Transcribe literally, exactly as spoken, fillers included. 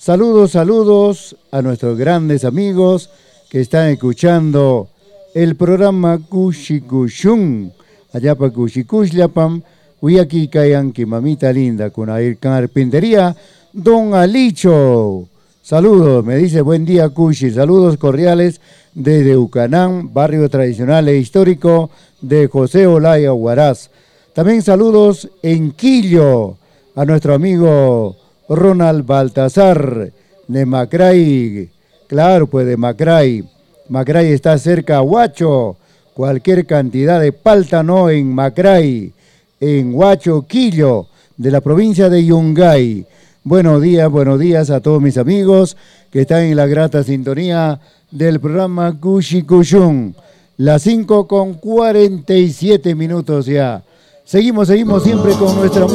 Saludos, saludos a nuestros grandes amigos que están escuchando el programa Cushikushun. Allá para Cushikushliapam, Uyaki Kayanki, mamita linda, con la carpintería, Don Alicho. Saludos, me dice buen día Cushi, saludos cordiales desde Ucanán, barrio tradicional e histórico de José Olaya Huaraz. También saludos en Quillo a nuestro amigo Ronald Baltasar de Macray, claro pues de Macray. Macray está cerca a Huacho, cualquier cantidad de páltano en Macray, en Huacho, Quillo, de la provincia de Yungay. Buenos días, buenos días a todos mis amigos que están en la grata sintonía del programa Cushikushun. Las cinco con cuarenta y siete minutos ya. Seguimos, seguimos siempre con nuestra música.